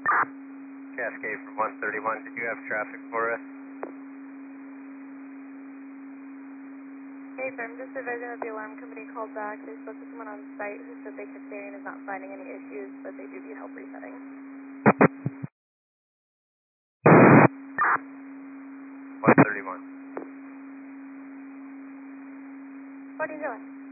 Cascade from 131, did you have traffic for us? Hey, sir, I'm just advising that the alarm company called back. They spoke to someone on site who said they Kaxarian is not finding any issues, but they do need help resetting. 131. What are you doing?